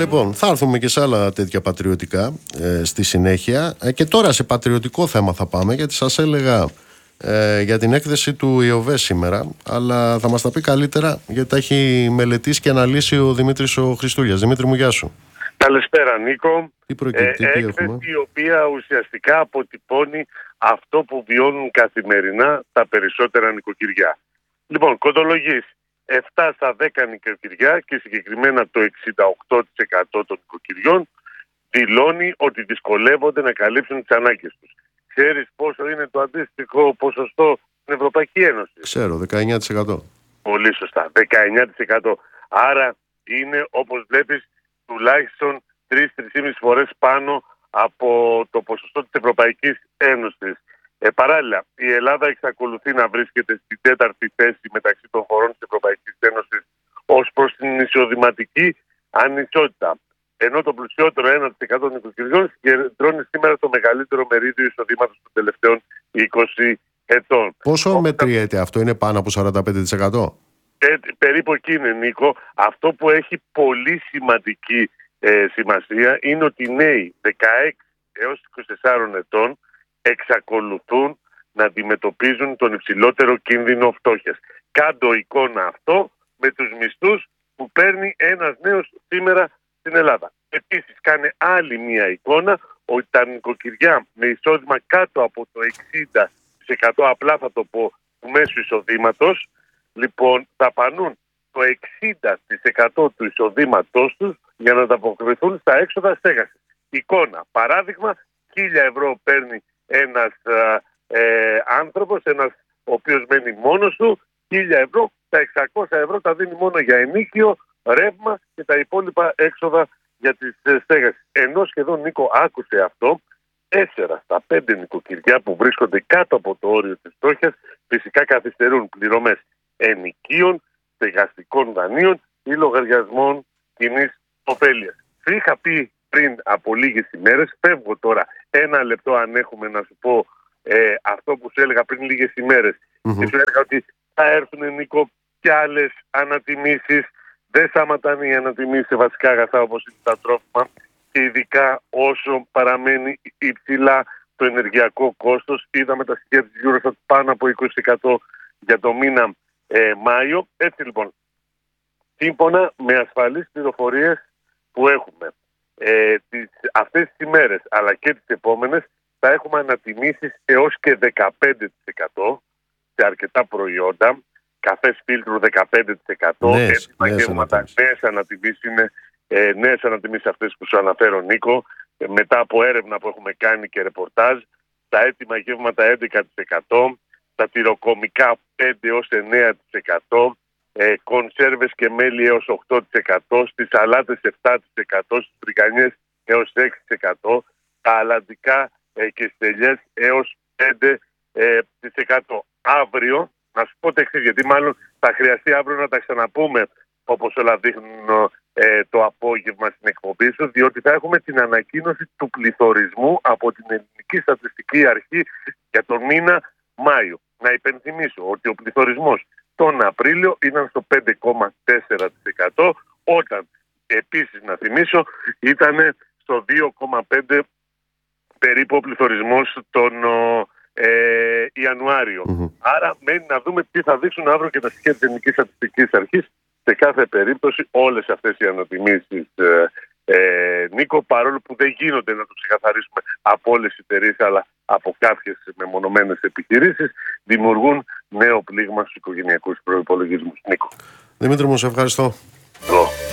Λοιπόν, θα έρθουμε και σε άλλα τέτοια πατριωτικά στη συνέχεια. Και τώρα σε πατριωτικό θέμα θα πάμε, γιατί σας έλεγα για την έκθεση του ΙΟΒΕ σήμερα, αλλά θα μας τα πει καλύτερα, γιατί τα έχει μελετήσει και αναλύσει ο Δημήτρης ο Χριστούγιας. Δημήτρη μου, γεια σου. Καλησπέρα, Νίκο. Τι προκύπτει, τι έχουμε? Η οποία ουσιαστικά αποτυπώνει αυτό που βιώνουν καθημερινά τα περισσότερα νοικοκυριά. Λοιπόν, κοντολογής, 7 στα 10 νοικοκυριά και συγκεκριμένα το 68% των νοικοκυριών δηλώνει ότι δυσκολεύονται να καλύψουν τις ανάγκες τους. Ξέρεις πόσο είναι το αντίστοιχο ποσοστό στην Ευρωπαϊκή Ένωση? Ξέρω, 19%. Πολύ σωστά, 19%. Άρα είναι, όπως βλέπεις, τουλάχιστον 3-3,5 φορές πάνω από το ποσοστό της Ευρωπαϊκής Ένωσης. Παράλληλα, η Ελλάδα εξακολουθεί να βρίσκεται στην 4η θέση μεταξύ των χωρών της Ευρωπαϊκής Ένωσης ως προς την εισοδηματική ανισότητα. Ενώ το πλουσιότερο 1% των νοικοκυριών συγκεντρώνει σήμερα το μεγαλύτερο μερίδιο εισοδήματος των τελευταίων 20 ετών. Πόσο μετριέται αυτό, είναι πάνω από 45%? Περίπου εκεί είναι, Νίκο. Αυτό που έχει πολύ σημαντική σημασία είναι ότι οι νέοι 16 έως 24 ετών εξακολουθούν να αντιμετωπίζουν τον υψηλότερο κίνδυνο φτώχειας. Κάντο εικόνα αυτό με τους μισθούς που παίρνει ένας νέος σήμερα στην Ελλάδα. Επίσης κάνε άλλη μία εικόνα ότι τα νοικοκυριά με εισόδημα κάτω από το 60%, απλά θα το πω, του μέσου εισοδήματος, λοιπόν θα πανούν το 60% του εισοδήματός τους για να ανταποκριθούν στα έξοδα στέγασης. Εικόνα, παράδειγμα, 1.000 ευρώ παίρνει ένας άνθρωπος, ένας ο οποίος μένει μόνος του, 1.000 ευρώ, τα 600 ευρώ τα δίνει μόνο για ενοίκιο, ρεύμα και τα υπόλοιπα έξοδα για τις στέγασεις. Ενώ σχεδόν, Νίκο, άκουσε αυτό, 4 στα 5 νοικοκυριά που βρίσκονται κάτω από το όριο της φτώχειας φυσικά καθυστερούν πληρωμές ενοικίων, στεγαστικών δανείων ή λογαριασμών κοινής ωφέλειας. Σου είχα πει πριν από λίγες ημέρες, φεύγω τώρα ένα λεπτό αν έχουμε να σου πω αυτό που σου έλεγα πριν λίγες ημέρες. Και σου έλεγα ότι θα έρθουν, Νίκο, και άλλες ανατιμήσεις. Δεν σταματάνε οι ανατιμήσεις σε βασικά αγαθά όπως είναι τα τρόφιμα και ειδικά όσο παραμένει υψηλά το ενεργειακό κόστος. Είδαμε τα στοιχεία της Eurostat πάνω από 20% για το μήνα Μάιο. Έτσι λοιπόν, σύμφωνα με ασφαλείς πληροφορίες που έχουμε αυτές τις ημέρες αλλά και τις επόμενες, θα έχουμε ανατιμήσεις έως και 15% σε αρκετά προϊόντα. Καφές φίλτρου 15%, έτοιμα γεύματα, νέες ανατιμήσεις είναι νέες ανατιμήσεις αυτές που σου αναφέρω, Νίκο. Μετά από έρευνα που έχουμε κάνει και ρεπορτάζ, τα έτοιμα γεύματα 11%, τα τυροκομικά 5-9%, κονσέρβες και μέλι έως 8%, στις σαλάτες 7%, στις φρικανιές έως 6%, τα αλαντικά και στελιές έως 5%. Αύριο, να σου πω το εξής, γιατί μάλλον θα χρειαστεί αύριο να τα ξαναπούμε όπως όλα δείχνουν το απόγευμα στην εκπομπή σου, διότι θα έχουμε την ανακοίνωση του πληθωρισμού από την Ελληνική Στατιστική Αρχή για τον μήνα Μάιο. Να υπενθυμίσω ότι ο πληθωρισμός τον Απρίλιο ήταν στο 5,4%, όταν επίσης να θυμίσω ήταν στο 2,5% περίπου ο πληθωρισμός τον Ιανουάριο. Άρα μένει να δούμε τι θα δείξουν αύριο και τα στοιχεία της Ελληνικής Στατιστικής Αρχής. Σε κάθε περίπτωση όλες αυτές οι ανατιμήσεις, Νίκο, παρόλο που δεν γίνονται, να το ξεκαθαρίσουμε, από όλες τις εταιρείες αλλά από κάποιες μεμονωμένες επιχειρήσεις, δημιουργούν νέο πλήγμα στους οικογενειακούς προϋπολογισμούς. Νίκο. Δημήτρη μου, σε ευχαριστώ.